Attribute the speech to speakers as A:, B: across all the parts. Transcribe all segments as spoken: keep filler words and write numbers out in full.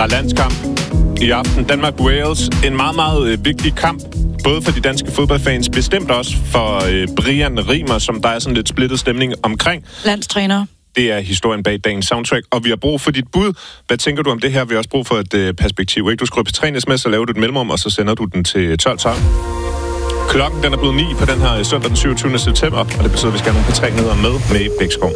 A: Der er landskamp i aften. Danmark-Wales. En meget, meget øh, vigtig kamp. Både for de danske fodboldfans, bestemt også for øh, Brian Rimer, som der er sådan lidt splittet stemning omkring.
B: Landstræner.
A: Det er historien bag dagens soundtrack, og vi har brug for dit bud. Hvad tænker du om det her? Vi har også brug for et øh, perspektiv. Ikke? Du skriver på tre sms, så laver du et mellemrum, og så sender du den til tolv tolv. Klokken den er blevet ni på den her søndag den syvogtyvende september, og det betyder, at vi skal have nogle P tre nyheder med med Bækskov.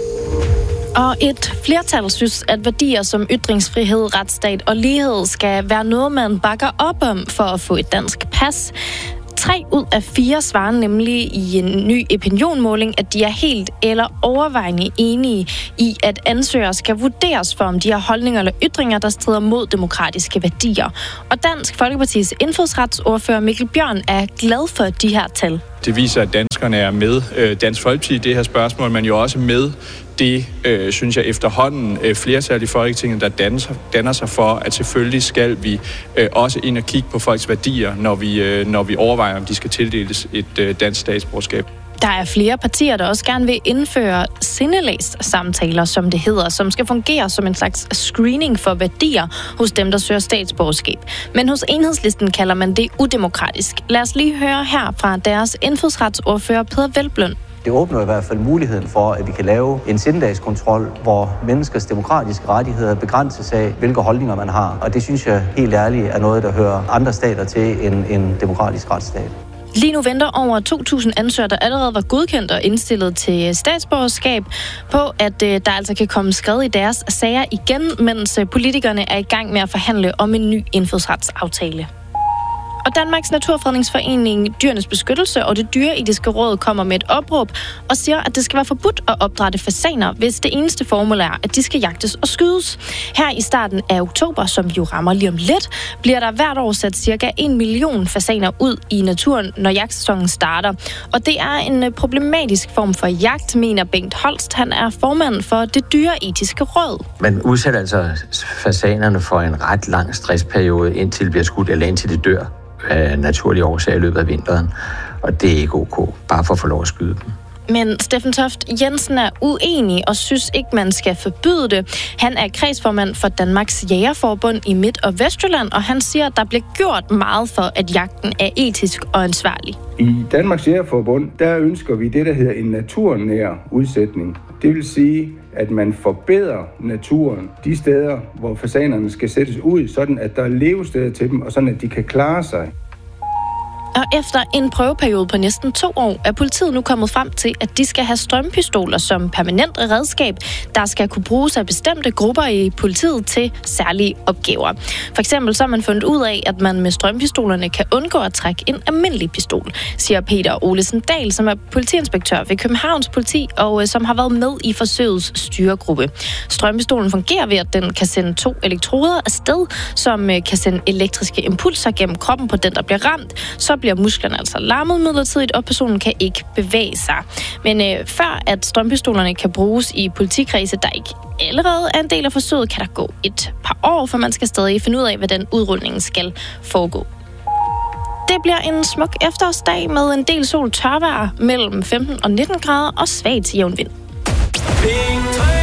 C: Og et flertal synes, at værdier som ytringsfrihed, retsstat og lighed skal være noget, man bakker op om for at få et dansk pas. Tre ud af fire svarer nemlig i en ny opinionmåling, at de er helt eller overvejende enige i, at ansøgere skal vurderes for, om de har holdninger eller ytringer, der strider mod demokratiske værdier. Og Dansk Folkepartis indfødsretsordfører Mikkel Bjørn er glad for de her tal.
D: Det viser, at danskerne er med Dansk Folkeparti i det her spørgsmål, men jo også med det, øh, synes jeg, efterhånden øh, flertal i Folketinget, der danner, danner sig for, at selvfølgelig skal vi øh, også ind og kigge på folks værdier, når vi, øh, når vi overvejer, om de skal tildeles et øh, dansk statsborgerskab.
C: Der er flere partier, der også gerne vil indføre sindelægssamtaler, som det hedder, som skal fungere som en slags screening for værdier hos dem, der søger statsborgerskab. Men hos Enhedslisten kalder man det udemokratisk. Lad os lige høre her fra deres indfødsretsordfører Peder Hvelplund.
E: Det åbner i hvert fald muligheden for, at vi kan lave en sindedagskontrol, hvor menneskers demokratiske rettigheder begrænses af, hvilke holdninger man har. Og det synes jeg helt ærligt er noget, der hører andre stater til end en demokratisk retsstat.
C: Lige nu venter over to tusind ansøgere, der allerede var godkendt og indstillet til statsborgerskab, på at øh, der altså kan komme skred i deres sager igen, mens politikerne er i gang med at forhandle om en ny indfødsretsaftale. Og Danmarks Naturfredningsforening, Dyrenes Beskyttelse og det Dyreetiske Råd kommer med et opråb og siger, at det skal være forbudt at opdrætte fasaner, hvis det eneste formål er, at de skal jagtes og skydes. Her i starten af oktober, som jo rammer lige om lidt, bliver der hvert år sat cirka en million fasaner ud i naturen, når jagtsæsonen starter. Og det er en problematisk form for jagt, mener Bengt Holst. Han er formand for det Dyreetiske Råd.
F: Man udsætter altså fasanerne for en ret lang stressperiode, indtil det bliver skudt eller indtil det dør af naturlige årsager i løbet af vinteren. Og det er ikke ok, bare for at få lov at skyde dem.
C: Men Steffen Toft Jensen er uenig og synes ikke, man skal forbyde det. Han er kredsformand for Danmarks Jægerforbund i Midt- og Vestjylland, og han siger, at der bliver gjort meget for, at jagten er etisk og ansvarlig.
G: I Danmarks Jægerforbund, der ønsker vi det, der hedder en naturnær udsætning. Det vil sige, at man forbedrer naturen de steder, hvor fasanerne skal sættes ud, sådan at der er levesteder til dem, og sådan at de kan klare sig.
C: Og efter en prøveperiode på næsten to år, er politiet nu kommet frem til, at de skal have strømpistoler som permanent redskab, der skal kunne bruges af bestemte grupper i politiet til særlige opgaver. For eksempel så har man fundet ud af, at man med strømpistolerne kan undgå at trække en almindelig pistol, siger Peter Olesen Dahl, som er politiinspektør ved Københavns Politi, og som har været med i forsøgets styregruppe. Strømpistolen fungerer ved, at den kan sende to elektroder afsted, som kan sende elektriske impulser gennem kroppen på den, der bliver ramt. Så bliver musklerne altså larmet midlertidigt, og personen kan ikke bevæge sig. Men øh, før at strømpistolerne kan bruges i politikredse, der ikke allerede er en del af forsøget, kan der gå et par år, for man skal stadig finde ud af, hvordan udrulningen skal foregå. Det bliver en smuk efterårsdag med en del sol, tørvejr mellem femten og nitten grader og svag til jævn vind.